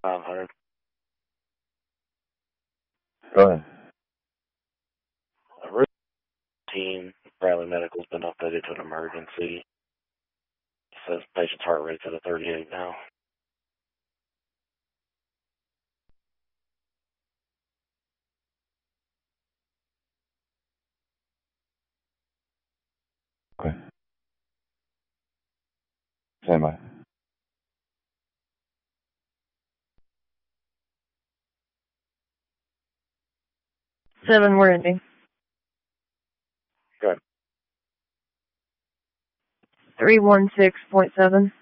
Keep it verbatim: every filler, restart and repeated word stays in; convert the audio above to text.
nine hundred. Go ahead. Routine, Bradley Medical's been updated to an emergency. It says patient's heart rate's at a thirty-eight now. Okay. Stand by. Seven, we're ending. Good. three one six point seven.